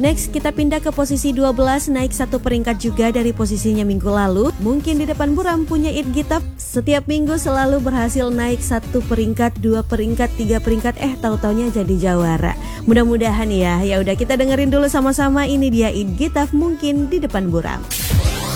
Next, kita pindah ke posisi 12, naik 1 peringkat juga dari posisinya minggu lalu. Mungkin di depan buram punya It Gitap, setiap minggu selalu berhasil naik 1 peringkat, 2 peringkat, 3 peringkat, tahu-taunya jadi jawara. Mudah-mudahan ya. Ya udah, kita dengerin dulu sama-sama, ini dia It Gitap, mungkin di depan buram.